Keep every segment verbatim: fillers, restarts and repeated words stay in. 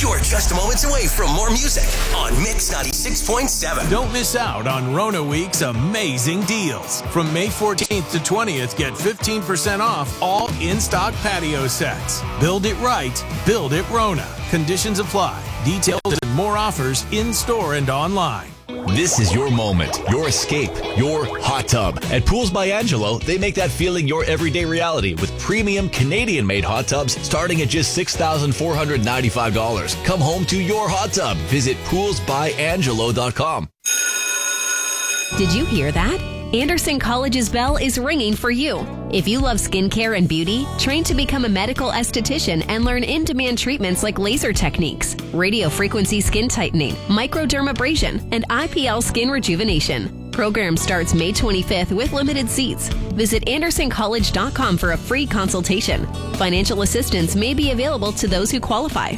You're just moments away from more music on Mix ninety-six point seven. Don't miss out on Rona Week's amazing deals. From May fourteenth to twentieth, get fifteen percent off all in-stock patio sets. Build it right. Build it Rona. Conditions apply. Details and more offers in-store and online. This is your moment, your escape, your hot tub. At Pools by Angelo, they make that feeling your everyday reality with premium Canadian-made hot tubs starting at just six thousand four hundred ninety-five dollars. Come home to your hot tub. Visit pools by angelo dot com. Did you hear that? Anderson College's bell is ringing for you. If you love skincare and beauty, train to become a medical esthetician and learn in-demand treatments like laser techniques, radio frequency skin tightening, microdermabrasion, and I P L skin rejuvenation. Program starts May twenty-fifth with limited seats. Visit anderson college dot com for a free consultation. Financial assistance may be available to those who qualify.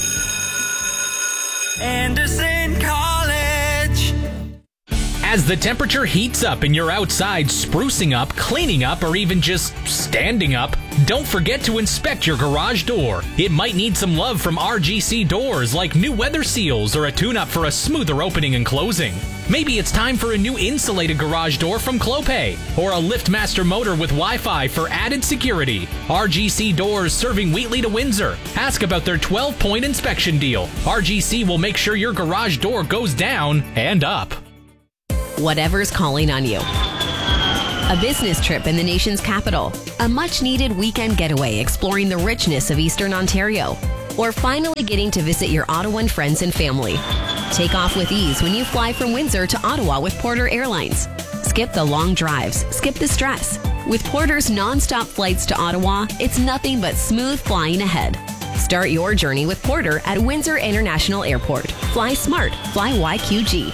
Anderson College. As the temperature heats up and you're outside sprucing up, cleaning up, or even just standing up, don't forget to inspect your garage door. It might need some love from R G C Doors, like new weather seals or a tune-up for a smoother opening and closing. Maybe it's time for a new insulated garage door from Clopay, or a LiftMaster motor with Wi-Fi for added security. R G C Doors serving Wheatley to Windsor. Ask about their twelve-point inspection deal. R G C will make sure your garage door goes down and up. Whatever's calling on you. A business trip in the nation's capital. A much-needed weekend getaway exploring the richness of Eastern Ontario. Or finally getting to visit your Ottawa friends and family. Take off with ease when you fly from Windsor to Ottawa with Porter Airlines. Skip the long drives. Skip the stress. With Porter's non-stop flights to Ottawa, it's nothing but smooth flying ahead. Start your journey with Porter at Windsor International Airport. Fly smart. Fly Y Q G.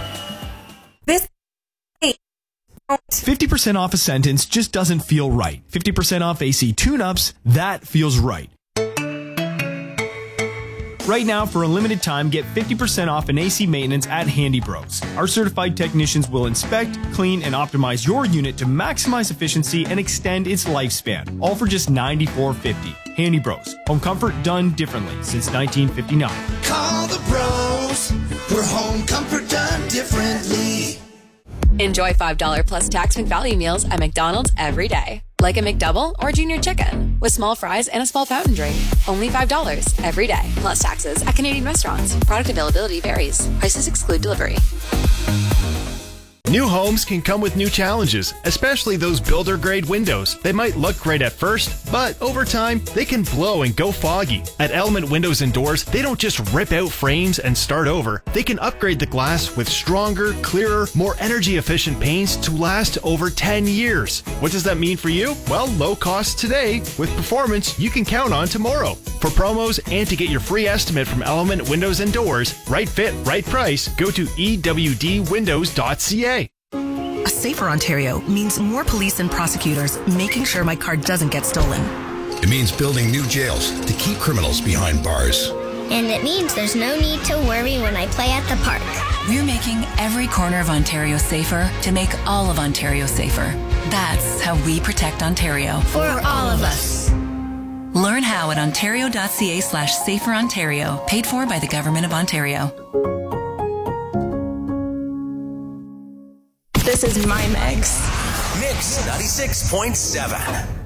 fifty percent off a sentence just doesn't feel right. fifty percent off A C tune-ups, that feels right. Right now, for a limited time, get fifty percent off an A C maintenance at Handy Bros. Our certified technicians will inspect, clean, and optimize your unit to maximize efficiency and extend its lifespan, all for just ninety-four fifty. Handy Bros. Home comfort done differently since nineteen fifty-nine. Call the bros for home comfort done differently. Enjoy five dollars plus tax McValue meals at McDonald's every day. Like a McDouble or Junior Chicken with small fries and a small fountain drink. Only five dollars every day plus taxes at Canadian restaurants. Product availability varies. Prices exclude delivery. New homes can come with new challenges, especially those builder-grade windows. They might look great at first, but over time, they can blow and go foggy. At Element Windows and Doors, they don't just rip out frames and start over. They can upgrade the glass with stronger, clearer, more energy-efficient paints to last over ten years. What does that mean for you? Well, low cost today with performance you can count on tomorrow. For promos and to get your free estimate from Element Windows and Doors, right fit, right price, go to e w d windows dot c a. A safer Ontario means more police and prosecutors making sure my car doesn't get stolen. It means building new jails to keep criminals behind bars. And it means there's no need to worry when I play at the park. We're making every corner of Ontario safer to make all of Ontario safer. That's how we protect Ontario. For all of us. Learn how at ontario dot c a slash safer Ontario. Paid for by the Government of Ontario. This is my mix. Mix ninety-six point seven.